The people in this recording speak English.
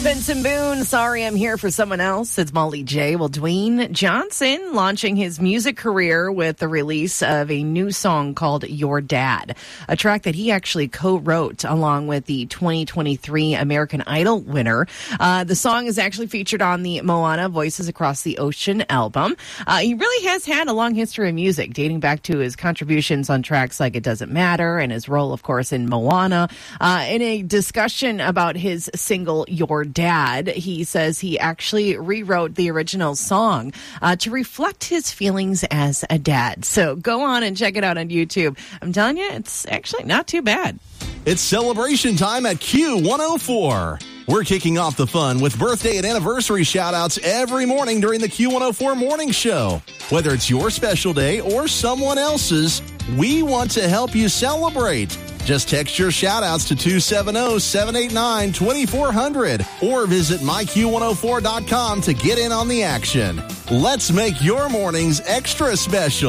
Benson Boone, Sorry I'm Here for Someone Else. It's Molly J. Well, Dwayne Johnson launching his music career with the release of a new song called Your Dad, a track that he actually co-wrote along with the 2023 American Idol winner. The song is actually featured on the Moana Voices Across the Ocean album. He really has had a long history of music, dating back to his contributions on tracks like It Doesn't Matter and his role, of course, in Moana. In a discussion about his single Your Dad, he says he actually rewrote the original song to reflect his feelings as a dad. So go on and check it out on YouTube. I'm telling you, it's actually not too bad. It's celebration time at Q104. We're kicking off the fun with birthday and anniversary shout-outs every morning during the Q104 Morning Show. Whether it's your special day or someone else's, we want to help you celebrate. Just text your shout-outs to 270-789-2400 or visit myQ104.com to get in on the action. Let's make your mornings extra special.